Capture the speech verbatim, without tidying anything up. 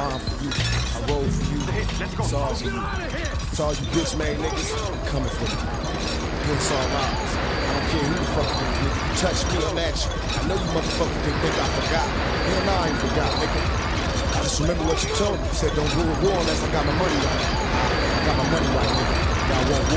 rhyme for you, I roll for you, it's all for you. It's all you bitch made niggas, I'm coming for you. It's all ours. I don't care who the fuck you is, nigga. You touch me, I'm at you. I know you motherfuckers didn't think I forgot. Hell nah, I ain't forgot, nigga. I just remember what you told me. You said don't go to war unless I got my money right. I got my money right, nigga. Now I won't war.